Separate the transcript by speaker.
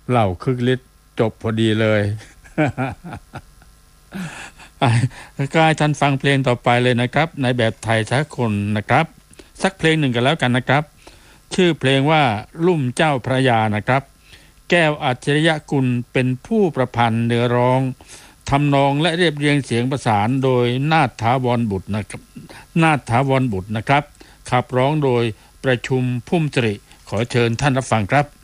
Speaker 1: เหล่าคึกฤทธิ์จบพอดีเลย ก็ให้ท่านฟังเพลงต่อไปเลยนะครับในแบบไทยสากลนะครับสักเพลงหนึ่งกันแล้วกันนะครับชื่อเพลงว่าลุ่มเจ้าพระยานะครับแก้วอัจฉริยกุลเป็นผู้ประพันธ์เนื้อร้องทำนองและเรียบเรียงเสียงประสานโดยนาถถาวรบุตรนะครับนาถถาวรบุตรนะครับขับร้องโดยประชุมพุ่มสิริขอเชิญท่านรับฟังครับ